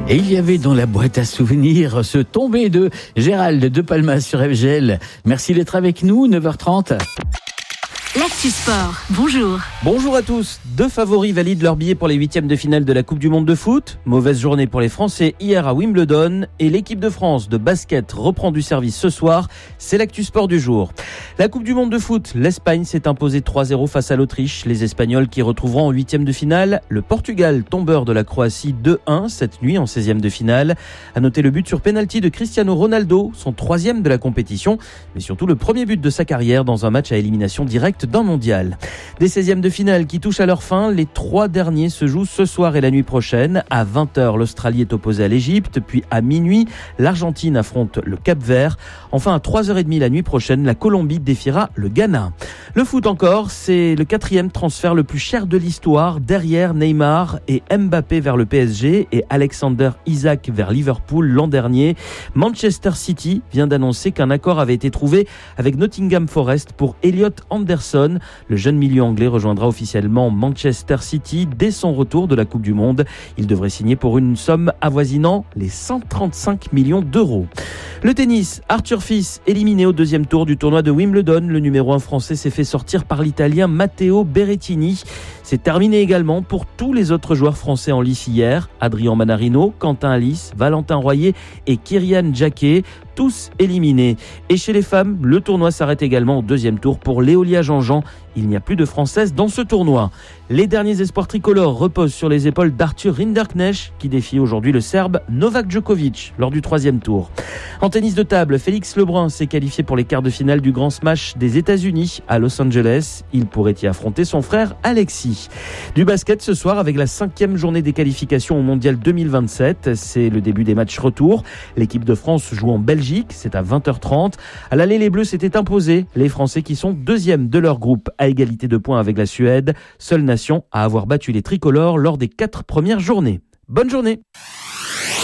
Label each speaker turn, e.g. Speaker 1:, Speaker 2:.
Speaker 1: Et il y avait dans la boîte à souvenirs ce tombé de Gérald de Palmas sur FGL. Merci d'être avec nous, 9h30.
Speaker 2: L'Actu Sport, bonjour.
Speaker 3: Bonjour à tous. 2 favoris valident leur billet pour les 8e de finale de la Coupe du Monde de foot. Mauvaise journée pour les Français hier à Wimbledon. Et l'équipe de France de basket reprend du service ce soir. C'est l'Actu Sport du jour. La Coupe du Monde de foot, l'Espagne s'est imposée 3-0 face à l'Autriche. Les Espagnols qui retrouveront en 8e de finale le Portugal, tombeur de la Croatie 2-1 cette nuit en 16e de finale. À noter le but sur pénalty de Cristiano Ronaldo, son 3e de la compétition, mais surtout le premier but de sa carrière dans un match à élimination directe d'un mondial. Des 16e de finale qui touchent à leur fin, les 3 derniers se jouent ce soir et la nuit prochaine. À 20h, l'Australie est opposée à l'Égypte, puis à minuit, l'Argentine affronte le Cap-Vert. Enfin, à 3h30 la nuit prochaine, la Colombie défiera le Ghana. Le foot encore, c'est le 4e transfert le plus cher de l'histoire, derrière Neymar et Mbappé vers le PSG et Alexander Isak vers Liverpool l'an dernier. Manchester City vient d'annoncer qu'un accord avait été trouvé avec Nottingham Forest pour Elliot Anderson. Le jeune milieu anglais rejoindra officiellement Manchester City dès son retour de la Coupe du Monde. Il devrait signer pour une somme avoisinant les 135 millions d'euros. Le tennis, Arthur Fils éliminé au 2e tour du tournoi de Wimbledon. Le numéro 1 français s'est fait sortir par l'Italien Matteo Berrettini. C'est terminé également pour tous les autres joueurs français en lice hier. Adrien Manarino, Quentin Alice, Valentin Royer et Kyrian Jacquet, tous éliminés. Et chez les femmes, le tournoi s'arrête également au 2e tour pour Léolia Jean-Jean. Il n'y a plus de Françaises dans ce tournoi. Les derniers espoirs tricolores reposent sur les épaules d'Arthur Rinderknecht qui défie aujourd'hui le Serbe Novak Djokovic lors du 3e tour. En tennis de table, Félix Lebrun s'est qualifié pour les quarts de finale du Grand Smash des États-Unis à Los Angeles. Il pourrait y affronter son frère Alexis. Du basket ce soir avec la 5e journée des qualifications au Mondial 2027. C'est le début des matchs retour. L'équipe de France joue en Belgique, c'est à 20h30. À l'aller, les Bleus s'étaient imposés. Les Français qui sont 2e de leur groupe à égalité de points avec la Suède. Seule nation à avoir battu les tricolores lors des 4 premières journées. Bonne journée.